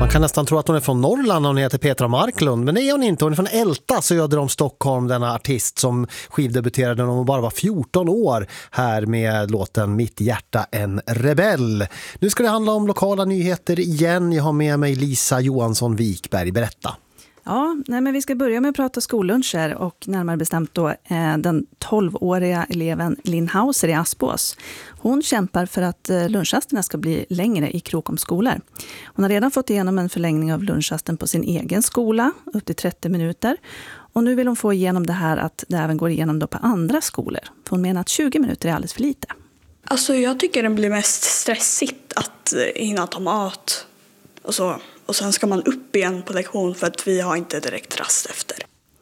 Man kan nästan tro att hon är från Norrland och hon heter Petra Marklund, men det är hon inte. Hon är från Älta, söder om Stockholm, denna artist som skivdebuterade när hon bara var 14 år här med låten Mitt hjärta en rebell. Nu ska det handla om lokala nyheter igen. Jag har med mig Lisa Johansson Wikberg. Berätta. Ja, men vi ska börja med att prata skolluncher och närmare bestämt då den 12-åriga eleven Linn Hauser i Aspås. Hon kämpar för att lunchrasterna ska bli längre i Krokoms skolor. Hon har redan fått igenom en förlängning av lunchrasten på sin egen skola, upp till 30 minuter. Och nu vill hon få igenom det här att det även går igenom då på andra skolor. För hon menar att 20 minuter är alldeles för lite. Alltså jag tycker det blir mest stressigt att hinna ta mat och så. Och sen ska man upp igen på lektion för att vi har inte direkt rast efter.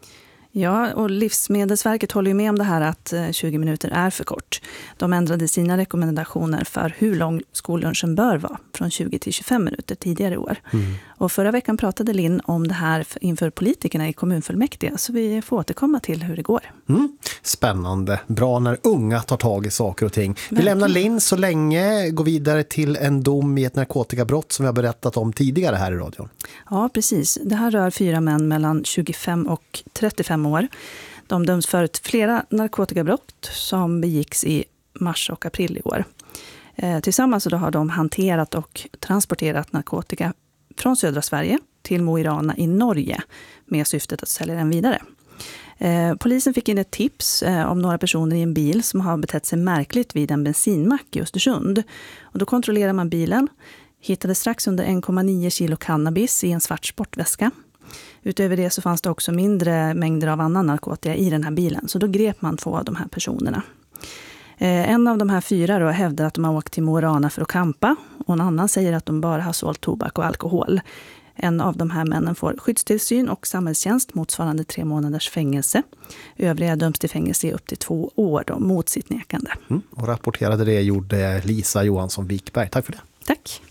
Ja, och Livsmedelsverket håller ju med om det här att 20 minuter är för kort. De ändrade sina rekommendationer för hur lång skollunchen bör vara från 20 till 25 minuter tidigare i år. Och förra veckan pratade Linn om det här inför politikerna i kommunfullmäktige, så vi får återkomma till hur det går. Spännande. Bra när unga tar tag i saker och ting. Vi lämnar Linn så länge, går vidare till en dom i ett narkotikabrott som vi har berättat om tidigare här i radion. Ja, precis. Det här rör 4 män mellan 25 och 35 år. De döms för flera narkotikabrott som begicks i mars och april i år. Tillsammans då har de hanterat och transporterat narkotika från södra Sverige till Mo i Rana i Norge med syftet att sälja den vidare. Polisen fick in ett tips om några personer i en bil som har betett sig märkligt vid en bensinmack i Östersund. Och då kontrollerar man bilen, hittade strax under 1,9 kilo cannabis i en svart sportväska. Utöver det så fanns det också mindre mängder av annan narkotika i den här bilen, så då grep man 2 av de här personerna. En av de här 4 då hävdar att de har åkt till Mo i Rana för att campa, och en annan säger att de bara har sålt tobak och alkohol. En av de här männen får skyddstillsyn och samhällstjänst motsvarande 3 månaders fängelse. Övriga döms till fängelse i upp till 2 år då, mot sitt nekande. Och rapporterade det gjorde Lisa Johansson Wikberg. Tack för det. Tack.